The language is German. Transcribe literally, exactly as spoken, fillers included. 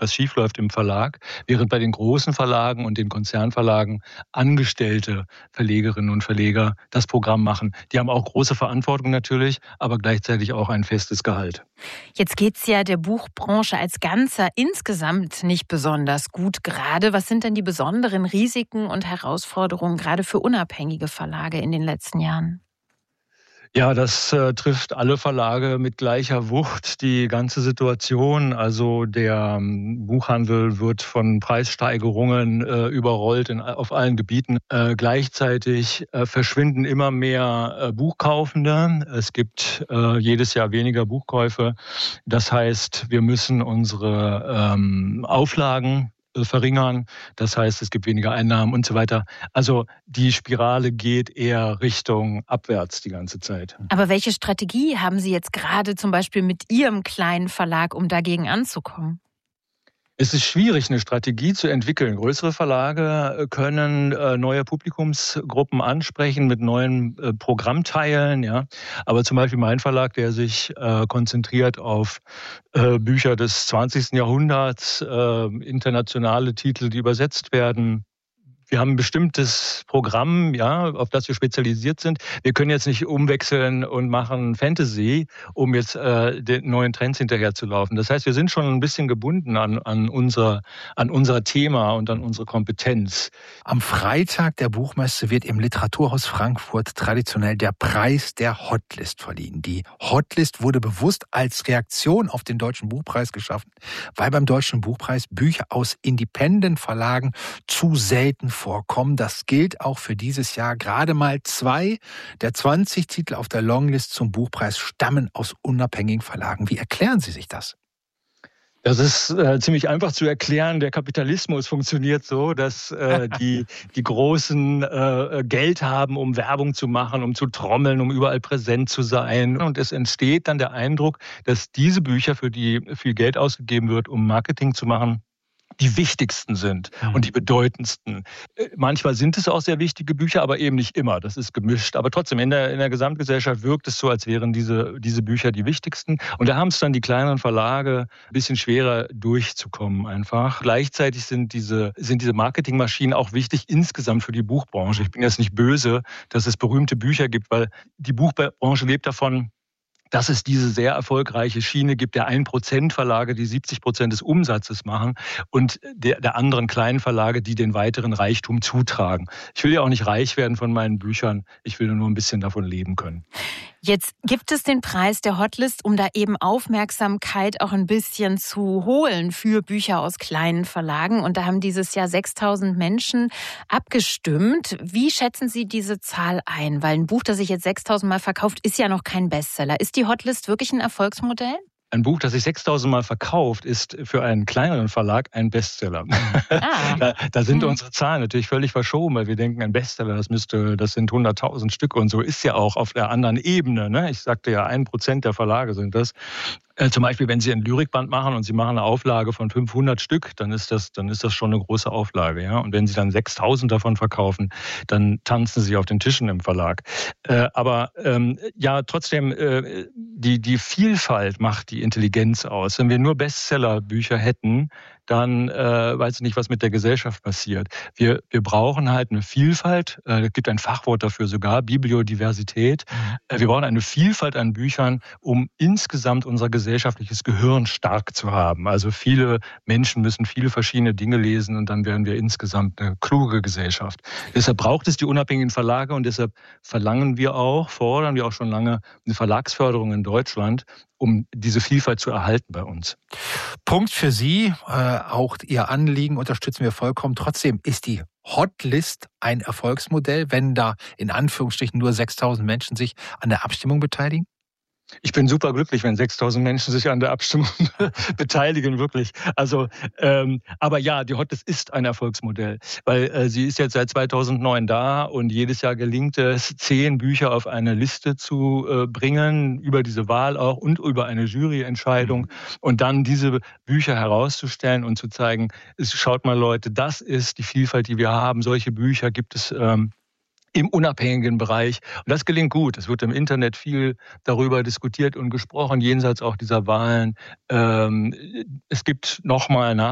etwas schiefläuft im Verlag, während bei den großen Verlagen und den Konzernverlagen angestellte Verlegerinnen und Verleger das Programm machen. Die haben auch große Verantwortung natürlich, aber gleichzeitig auch ein festes Gehalt. Jetzt geht's ja der Buchbranche als Ganzer insgesamt nicht besonders gut gerade. Was sind denn die besonderen Risiken und Herausforderungen gerade für unabhängige Verlage in den letzten Jahren? Ja, das äh, trifft alle Verlage mit gleicher Wucht. Die ganze Situation, also der ähm, Buchhandel wird von Preissteigerungen äh, überrollt in, auf allen Gebieten. Äh, gleichzeitig äh, verschwinden immer mehr äh, Buchkaufende. Es gibt äh, jedes Jahr weniger Buchkäufe. Das heißt, wir müssen unsere ähm, Auflagen verringern. Das heißt, es gibt weniger Einnahmen und so weiter. Also die Spirale geht eher Richtung abwärts die ganze Zeit. Aber welche Strategie haben Sie jetzt gerade zum Beispiel mit Ihrem kleinen Verlag, um dagegen anzukommen? Es ist schwierig, eine Strategie zu entwickeln. Größere Verlage können äh, neue Publikumsgruppen ansprechen mit neuen äh, Programmteilen. Ja. Aber zum Beispiel mein Verlag, der sich äh, konzentriert auf äh, Bücher des zwanzigsten Jahrhunderts, äh, internationale Titel, die übersetzt werden. Wir haben ein bestimmtes Programm, ja, auf das wir spezialisiert sind. Wir können jetzt nicht umwechseln und machen Fantasy, um jetzt äh, den neuen Trends hinterherzulaufen. Das heißt, wir sind schon ein bisschen gebunden an, an, unser, an unser Thema und an unsere Kompetenz. Am Freitag der Buchmesse wird im Literaturhaus Frankfurt traditionell der Preis der Hotlist verliehen. Die Hotlist wurde bewusst als Reaktion auf den Deutschen Buchpreis geschaffen, weil beim Deutschen Buchpreis Bücher aus Independent-Verlagen zu selten vorkommen. Das gilt auch für dieses Jahr. Gerade mal zwei der zwanzig Titel auf der Longlist zum Buchpreis stammen aus unabhängigen Verlagen. Wie erklären Sie sich das? Das ist äh, ziemlich einfach zu erklären. Der Kapitalismus funktioniert so, dass äh, die, die Großen äh, Geld haben, um Werbung zu machen, um zu trommeln, um überall präsent zu sein. Und es entsteht dann der Eindruck, dass diese Bücher, für die viel Geld ausgegeben wird, um Marketing zu machen, die wichtigsten sind und die bedeutendsten. Manchmal sind es auch sehr wichtige Bücher, aber eben nicht immer. Das ist gemischt. Aber trotzdem, in der, in der Gesamtgesellschaft wirkt es so, als wären diese, diese Bücher die wichtigsten. Und da haben es dann die kleineren Verlage ein bisschen schwerer durchzukommen einfach. Gleichzeitig sind diese, sind diese Marketingmaschinen auch wichtig insgesamt für die Buchbranche. Ich bin jetzt nicht böse, dass es berühmte Bücher gibt, weil die Buchbranche lebt davon, dass es diese sehr erfolgreiche Schiene gibt, der ein Prozent Verlage, die siebzig Prozent des Umsatzes machen und der, der anderen kleinen Verlage, die den weiteren Reichtum zutragen. Ich will ja auch nicht reich werden von meinen Büchern, ich will nur ein bisschen davon leben können. Jetzt gibt es den Preis der Hotlist, um da eben Aufmerksamkeit auch ein bisschen zu holen für Bücher aus kleinen Verlagen. Und da haben dieses Jahr sechstausend Menschen abgestimmt. Wie schätzen Sie diese Zahl ein? Weil ein Buch, das sich jetzt sechstausend Mal verkauft, ist ja noch kein Bestseller. Ist die Hotlist wirklich ein Erfolgsmodell? Ein Buch, das sich sechstausend Mal verkauft, ist für einen kleineren Verlag ein Bestseller. Ah. Da, da sind hm. unsere Zahlen natürlich völlig verschoben, weil wir denken, ein Bestseller, das müsste, das sind hunderttausend Stücke und so ist ja auch auf der anderen Ebene. Ne? Ich sagte ja, ein Prozent der Verlage sind das. Äh, zum Beispiel, wenn Sie ein Lyrikband machen und Sie machen eine Auflage von fünfhundert Stück, dann ist das, dann ist das schon eine große Auflage. Ja? Und wenn Sie dann sechstausend davon verkaufen, dann tanzen Sie auf den Tischen im Verlag. Äh, aber ähm, ja, trotzdem, äh, die, die Vielfalt macht die Intelligenz aus. Wenn wir nur Bestsellerbücher hätten, dann äh, weiß ich nicht, was mit der Gesellschaft passiert. Wir, wir brauchen halt eine Vielfalt, äh, es gibt ein Fachwort dafür sogar, Bibliodiversität. Äh, wir brauchen eine Vielfalt an Büchern, um insgesamt unser gesellschaftliches Gehirn stark zu haben. Also viele Menschen müssen viele verschiedene Dinge lesen und dann werden wir insgesamt eine kluge Gesellschaft. Deshalb braucht es die unabhängigen Verlage und deshalb verlangen wir auch, fordern wir auch schon lange eine Verlagsförderung in Deutschland, um diese Vielfalt zu erhalten bei uns. Punkt für Sie, äh, auch Ihr Anliegen unterstützen wir vollkommen. Trotzdem ist die Hotlist ein Erfolgsmodell, wenn da in Anführungsstrichen nur sechstausend Menschen sich an der Abstimmung beteiligen? Ich bin super glücklich, wenn sechstausend Menschen sich an der Abstimmung beteiligen, wirklich. Also, ähm, aber ja, die Hotlist ist ein Erfolgsmodell, weil äh, sie ist jetzt seit zweitausendneun da und jedes Jahr gelingt es, zehn Bücher auf eine Liste zu äh, bringen, über diese Wahl auch und über eine Juryentscheidung und dann diese Bücher herauszustellen und zu zeigen, es, schaut mal Leute, das ist die Vielfalt, die wir haben. Solche Bücher gibt es ähm, im unabhängigen Bereich. Und das gelingt gut. Es wird im Internet viel darüber diskutiert und gesprochen, jenseits auch dieser Wahlen. Ähm, es gibt nochmal nach